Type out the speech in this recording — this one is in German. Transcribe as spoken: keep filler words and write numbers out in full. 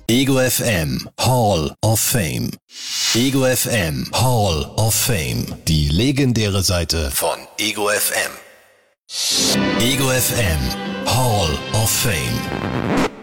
Ego F M Hall of Fame. Ego F M Hall of Fame. Die legendäre Seite von Ego F M. Ego F M Hall of Fame.